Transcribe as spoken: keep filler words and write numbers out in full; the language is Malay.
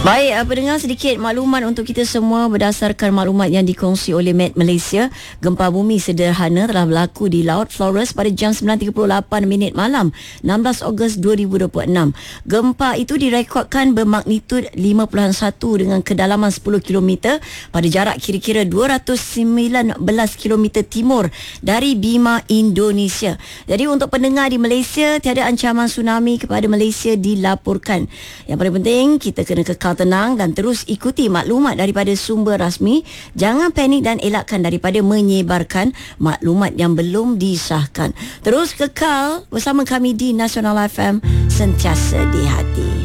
Baik, uh, pendengar, sedikit maklumat untuk kita semua berdasarkan maklumat yang dikongsi oleh Met Malaysia. Gempa bumi sederhana telah berlaku di Laut Flores pada jam sembilan tiga puluh lapan minit malam enam belas Ogos dua ribu dua puluh enam. Gempa itu direkodkan bermagnitud lima puluh satu dengan kedalaman sepuluh kilometer pada jarak kira-kira dua ratus sembilan belas kilometer timur dari Bima, Indonesia. Jadi untuk pendengar di Malaysia, tiada ancaman tsunami kepada Malaysia dilaporkan. Yang paling penting, kita kena kekal tenang dan terus ikuti maklumat daripada sumber rasmi. Jangan panik dan elakkan daripada menyebarkan maklumat yang belum disahkan. Terus kekal bersama kami di Nasional F M, sentiasa di hati.